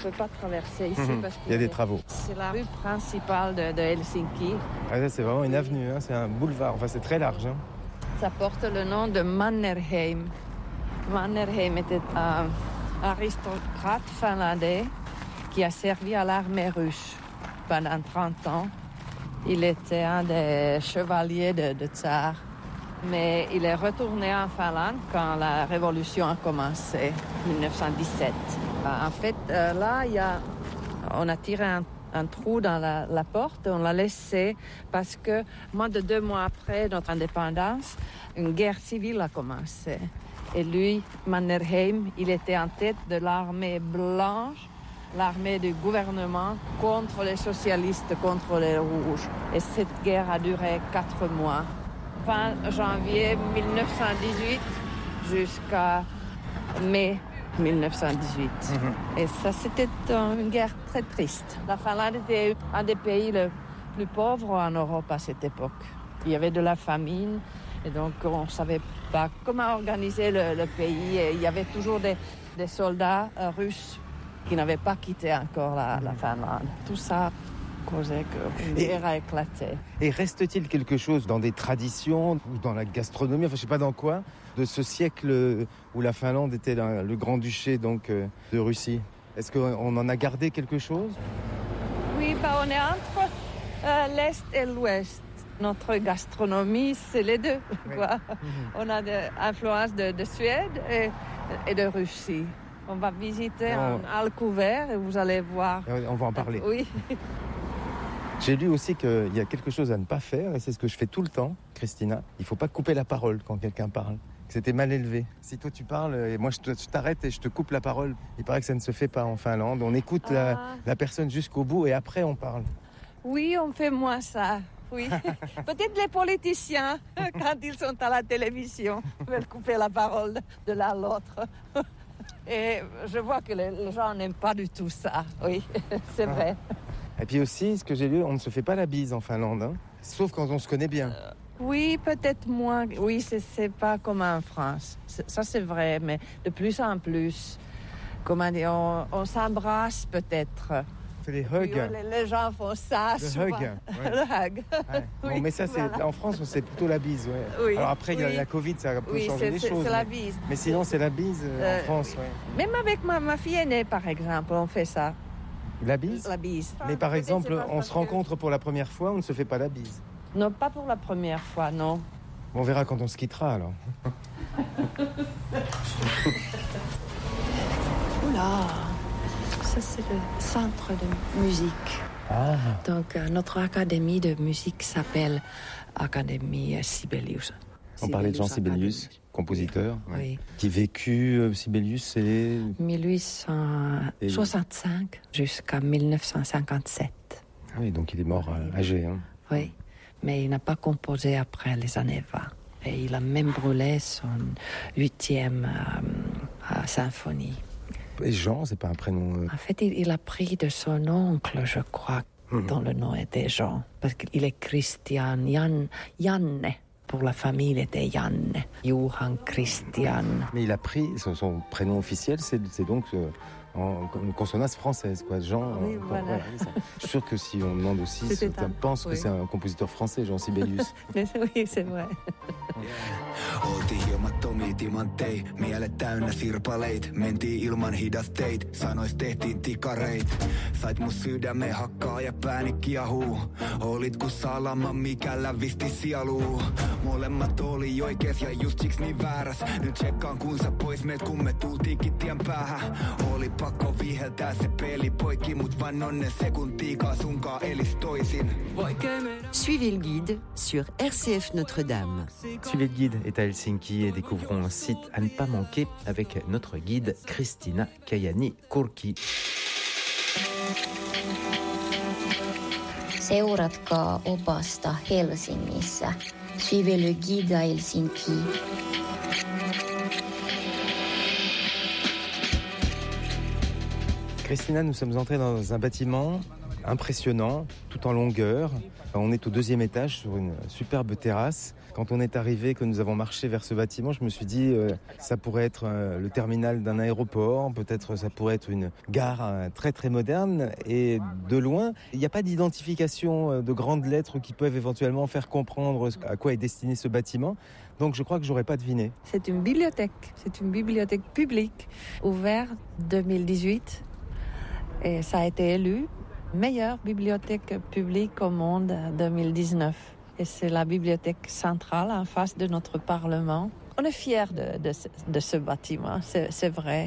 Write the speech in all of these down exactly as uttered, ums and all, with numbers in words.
peut pas traverser ici Mmh. parce qu'il Il y a des travaux. C'est la rue principale de, de Helsinki. Ah, là, c'est vraiment une avenue, hein. C'est un boulevard. Enfin, c'est très large. Hein. Ça porte le nom de Mannerheim. Mannerheim était un aristocrate finlandais qui a servi à l'armée russe pendant trente ans. Il était un des chevaliers de, de tsar. Mais il est retourné en Finlande quand la révolution a commencé, dix-neuf cent dix-sept. En fait, là, il y a, on a tiré un, un trou dans la, la porte, on l'a laissé parce que moins de deux mois après notre indépendance, une guerre civile a commencé. Et lui, Mannerheim, il était en tête de l'armée blanche, l'armée du gouvernement contre les socialistes, contre les rouges. Et cette guerre a duré quatre mois. Fin janvier dix-neuf cent dix-huit jusqu'à mai dix-neuf cent dix-huit. Mmh. Et ça, c'était une guerre très triste. La Finlande était un des pays les plus pauvres en Europe à cette époque. Il y avait de la famine et donc on ne savait pas comment organiser le, le pays. Et il y avait toujours des, des soldats euh, russes qui n'avaient pas quitté encore la, mmh. la Finlande. Tout ça causait qu'une guerre a éclaté. Et reste-t-il quelque chose dans des traditions ou dans la gastronomie, enfin je sais pas dans quoi, de ce siècle où la Finlande était le grand-duché donc de Russie? Est-ce qu'on en a gardé quelque chose? Oui, bah on est entre euh, l'Est et l'Ouest. Notre gastronomie, c'est les deux. Oui. Quoi. Mm-hmm. On a des influences de, de Suède et, et de Russie. On va visiter on... un Alcouvert et vous allez voir. On va en parler. Oui. J'ai lu aussi qu'il y a quelque chose à ne pas faire, et c'est ce que je fais tout le temps, Christina. Il ne faut pas couper la parole quand quelqu'un parle. C'était mal élevé. Si toi tu parles, et moi je, te, je t'arrête et je te coupe la parole, il paraît que ça ne se fait pas en Finlande. On écoute ah. la, la personne jusqu'au bout et après on parle. Oui, on fait moins ça. Oui. Peut-être les politiciens, quand ils sont à la télévision, veulent couper la parole de l'un à l'autre. Et je vois que les, les gens n'aiment pas du tout ça. Oui, c'est vrai. Et puis aussi, ce que j'ai lu, on ne se fait pas la bise en Finlande, hein, sauf quand on se connaît bien. Euh, oui, peut-être moins. Oui, c'est, c'est pas comme en France. C'est, ça, c'est vrai, mais de plus en plus, comment dire, on, on s'embrasse peut-être. C'est les hugs. Oui, les, les gens font ça. Le souvent. hug. Ouais. Le hug. Ouais. Oui, bon, mais ça, c'est, voilà. En France, c'est plutôt la bise. Ouais. Oui, Alors après, il oui. y a la Covid, ça peut oui, changer c'est, les c'est, choses. C'est la mais, bise. mais sinon, c'est la bise euh, euh, en France. Ouais. Même avec ma, ma fille aînée, par exemple, on fait ça. La bise? La bise. Mais par exemple, on se rencontre pour la première fois, on ne se fait pas la bise. Non, pas pour la première fois, non. On verra quand on se quittera, alors. Oula, ça c'est le centre de musique. Ah. Donc euh, notre académie de musique s'appelle Académie Sibelius. On parlait de Jean Sibelius, compositeur, oui. Ouais. Oui. Qui vécut, euh, Sibelius, c'est... dix-huit cent soixante-cinq Et... jusqu'à dix-neuf cent cinquante-sept. Ah oui, donc il est mort euh, âgé. Hein. Oui, mais il n'a pas composé après les années vingt. Et il a même brûlé son huitième euh, euh, symphonie. Et Jean, c'est pas un prénom... Euh... En fait, il, il a pris de son oncle, je crois, mmh. dont le nom était Jean. Parce qu'il est Christian, Jan, Janne. Pour la famille, il était Janne, Johan Christian. Mais il a pris, son, son prénom officiel, c'est, c'est donc euh, en, une consonance française, quoi. Jean. Oui, euh, voilà. Ouais, je suis sûr que si on demande aussi, si on pense oui. que c'est un compositeur français, Jean Sibelius. Oui, c'est vrai. Oltiin hiomattomia timantei, mielet täynnä sirpaleit. Mentiin ilman hidasteit, sanois tehtiin tikareit. Sait mun sydäme hakkaa ja pääni kiahuu. Olit ku salama, mikä lävisti sieluu. Molemmat oli oikees ja just siks niin vääräs. Nyt tsekkaan kun sä pois meet, kun me tultiinkin tien päähän. Oli pakko viheltää se peli poikki, mut vain nonnen sekuntiikaa sunkaan elis toisin. Suivez le guide sur R C F Notre-Dame. Suivez le guide est à Helsinki et découvrons un site à ne pas manquer avec notre guide Christina Kajani-Kurki. Seuratkaa opasta Helsingissä. Suivez le guide à Helsinki. Christina, nous sommes entrés dans un bâtiment impressionnant, tout en longueur. On est au deuxième étage sur une superbe terrasse. Quand on est arrivé, que nous avons marché vers ce bâtiment, je me suis dit euh, ça pourrait être euh, le terminal d'un aéroport, peut-être ça pourrait être une gare euh, très très moderne. Et de loin, il n'y a pas d'identification euh, de grandes lettres qui peuvent éventuellement faire comprendre à quoi est destiné ce bâtiment. Donc je crois que j'aurais pas deviné. C'est une bibliothèque, c'est une bibliothèque publique ouverte en deux mille dix-huit et ça a été élu meilleure bibliothèque publique au monde en deux mille dix-neuf. Et c'est la bibliothèque centrale en face de notre Parlement. On est fiers de, de, de ce bâtiment, c'est, c'est vrai.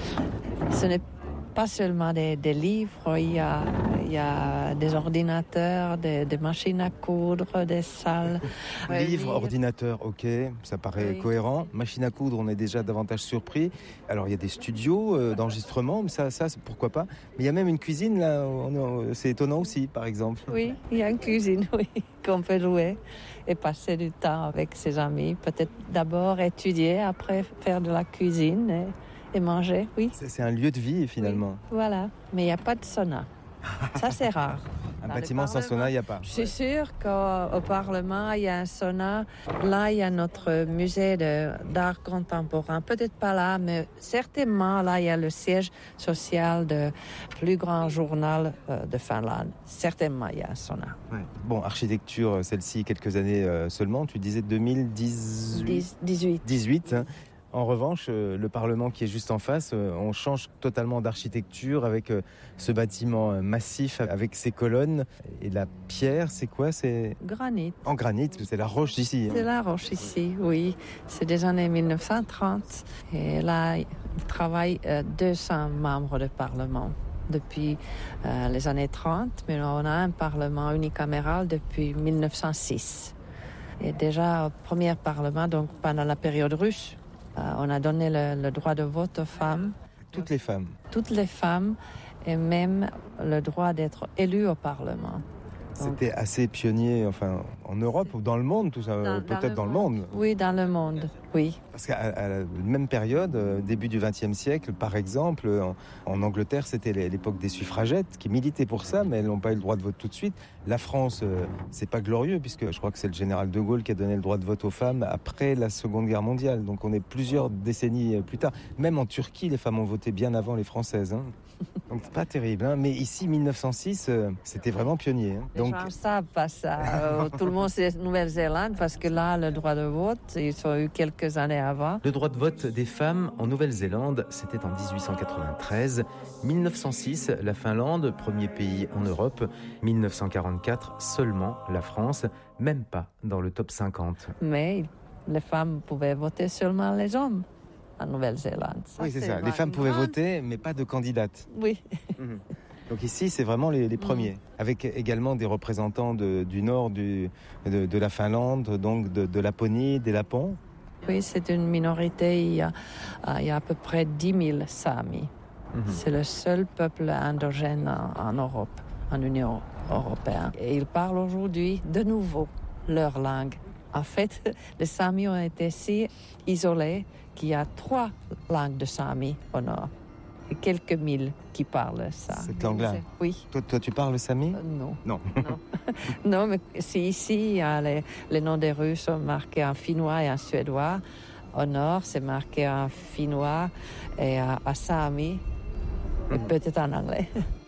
Ce n'est pas seulement des, des livres, il y a, il y a des ordinateurs, des, des machines à coudre, des salles. Livres, ordinateurs, ok, ça paraît oui. cohérent. Machine à coudre, on est déjà davantage surpris. Alors il y a des studios euh, d'enregistrement, ça, ça pourquoi pas. Mais il y a même une cuisine, là, on, c'est étonnant aussi, par exemple. Oui, il y a une cuisine, oui, qu'on peut jouer et passer du temps avec ses amis. Peut-être d'abord étudier, après faire de la cuisine. Et... Et manger, oui. C'est, c'est un lieu de vie, finalement. Oui, voilà, mais il n'y a pas de sauna. Ça, c'est rare. Un Dans bâtiment sans sauna, il n'y a pas. Je suis ouais. sûre qu'au au Parlement, il y a un sauna. Là, il y a notre musée de, d'art contemporain. Peut-être pas là, mais certainement, là, il y a le siège social du plus grand journal euh, de Finlande. Certainement, il y a un sauna. Ouais. Bon, architecture, celle-ci, quelques années euh, seulement. Tu disais deux mille dix-huit. dix-huit. dix-huit, hein. En revanche, le Parlement qui est juste en face, on change totalement d'architecture avec ce bâtiment massif, avec ses colonnes. Et la pierre, c'est quoi? C'est granit. En granit, c'est la roche ici. Hein. C'est la roche ici, oui. C'est des années mille neuf cent trente. Et là, il travaille deux cents membres de Parlement depuis euh, les années trente. Mais on a un Parlement unicaméral depuis mille neuf cent six. Et déjà, au premier Parlement, donc pendant la période russe, Euh, on a donné le, le droit de vote aux femmes. Toutes les femmes. Toutes les femmes et même le droit d'être élues au Parlement. Donc, c'était assez pionnier, enfin, en Europe ou dans le monde, tout ça, dans, peut-être dans le, dans le monde. Oui, dans le monde, oui. Parce qu'à à la même période, euh, début du vingtième siècle, par exemple, en, en Angleterre, c'était l'époque des suffragettes qui militaient pour ça, mais elles n'ont pas eu le droit de vote tout de suite. La France, euh, c'est pas glorieux, puisque je crois que c'est le général de Gaulle qui a donné le droit de vote aux femmes après la Seconde Guerre mondiale. Donc on est plusieurs décennies plus tard. Même en Turquie, les femmes ont voté bien avant les Françaises. Hein. Donc c'est pas terrible, hein. Mais ici, mille neuf cent six, euh, c'était vraiment pionnier. Hein. Donc... Les gens ne savent pas ça. Euh, tout le monde sait Nouvelle-Zélande, parce que là, le droit de vote, ils ont eu quelques années avant. Le droit de vote des femmes en Nouvelle-Zélande, c'était en dix-huit cent quatre-vingt-treize. mille neuf cent six, la Finlande, premier pays en Europe. mille neuf cent quarante-quatre, seulement la France, même pas dans le top cinquante. Mais les femmes pouvaient voter seulement les hommes en Nouvelle-Zélande. Ça, oui, c'est, c'est ça. Les femmes pouvaient grande... voter, mais pas de candidates. Oui. Mmh. Donc ici, c'est vraiment les, les premiers, mmh. avec également des représentants de, du nord du, de, de la Finlande, donc de, de Laponie, des Lapons. Oui, c'est une minorité. Il y a, il y a à peu près dix mille Samis. Mmh. C'est le seul peuple endogène en, en Europe, en Union européenne. Et ils parlent aujourd'hui de nouveau leur langue. En fait, les Samis ont été si isolés qu'il y a trois langues de Samis au nord. Et quelques mille qui parlent ça. Cette langue-là? Oui. Toi, toi, tu parles Sami? euh, Non. Non. Non. Non, mais c'est ici, il y a les, les noms des Russes sont marqués en finnois et en suédois. Au nord, c'est marqué en finnois et en Sami, et mm-hmm. peut-être en anglais.